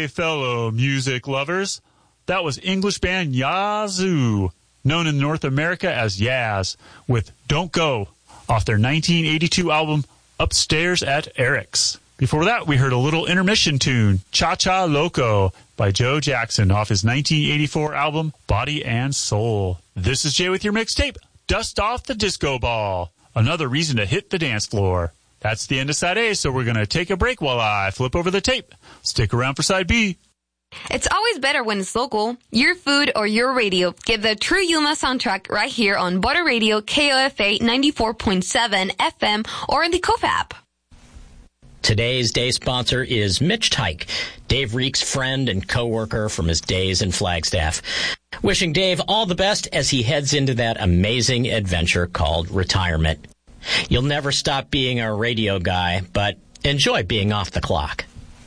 Hey, fellow music lovers. That was English band Yazoo, known in North America as Yaz, with Don't Go, off their 1982 album Upstairs at Eric's. Before that, we heard a little intermission tune, Cha-Cha Loco, by Joe Jackson, off his 1984 album Body and Soul. This is Jay with your mixtape, Dust Off the Disco Ball. Another reason to hit the dance floor. That's the end of Side A, so we're going to take a break while I flip over the tape. Stick around for Side B. It's always better when it's local. Your food or your radio. Get the True Yuma soundtrack right here on Butter Radio, KOFA 94.7 FM, or in the KOFA app. Today's day sponsor is Mitch Tyke, Dave Reek's friend and co-worker from his days in Flagstaff. Wishing Dave all the best as he heads into that amazing adventure called retirement. You'll never stop being our radio guy, but enjoy being off the clock.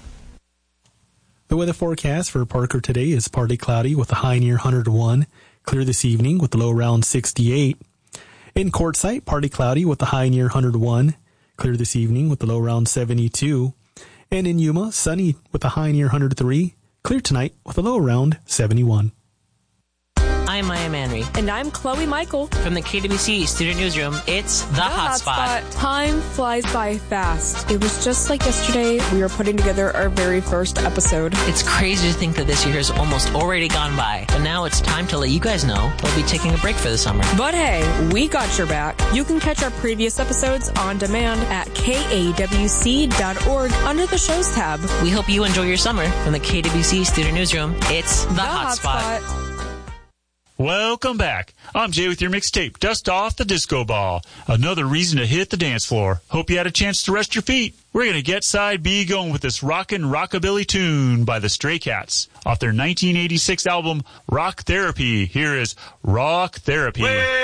The weather forecast for Parker today is partly cloudy with a high near 101, clear this evening with a low around 68. In Quartzsite, partly cloudy with a high near 101, clear this evening with a low around 72. And in Yuma, sunny with a high near 103, clear tonight with a low around 71. I'm Maya Manry. And I'm Chloe Michael. From the KWC Student Newsroom, it's The Hotspot. Time flies by fast. It was just like yesterday we were putting together our very first episode. It's crazy to think that this year has almost already gone by. But now it's time to let you guys know we'll be taking a break for the summer. But hey, we got your back. You can catch our previous episodes on demand at kawc.org under the shows tab. We hope you enjoy your summer. From the KWC Student Newsroom, it's The Hotspot. Welcome back. I'm Jay with your mixtape, Dust Off the Disco Ball. Another reason to hit the dance floor. Hope you had a chance to rest your feet. We're going to get Side B going with this rockin' rockabilly tune by the Stray Cats off their 1986 album, Rock Therapy. Here is Rock Therapy.